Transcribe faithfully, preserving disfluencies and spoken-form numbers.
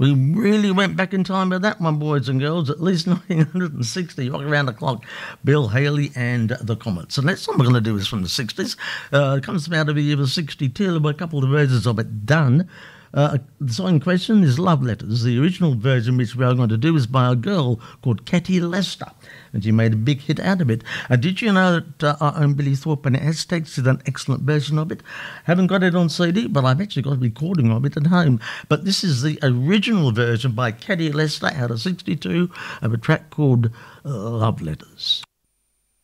We really went back in time with that one, boys and girls, at least nineteen sixty, rock around the clock, Bill Haley and the Comets. And next one we're going to do is from the sixties. Uh, it comes out of the year sixty-two. There were a couple of versions of it done. Uh, the song in question is Love Letters. The original version, which we are going to do, is by a girl called Katie Lester, and she made a big hit out of it. And did you know that uh, our own Billy Thorpe and the Aztecs did an excellent version of it? Haven't got it on C D, but I've actually got a recording of it at home. But this is the original version by Katie Lester out of sixty-two of a track called uh, Love Letters.